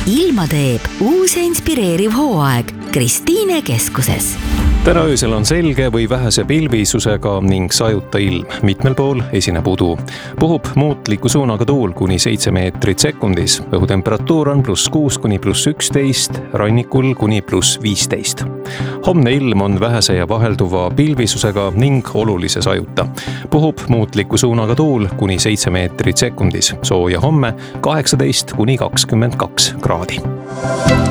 ilma teeb uus ja inspireeriv hooaeg Kristiine keskuses. Täna öösel on selge või vähese pilvisusega ning sajuta ilm. Mitmel pool esineb udu. Puhub muutliku suunaga tuul kuni 7 meetrit sekundis. Õhutemperatuur on +6 kuni +11, rannikul kuni +15. Homne ilm on vähese ja vahelduva pilvisusega ning olulise sajuta. Puhub muutliku suunaga tuul kuni 7 meetrit sekundis. Sooja homme 18 kuni 22 kraadi.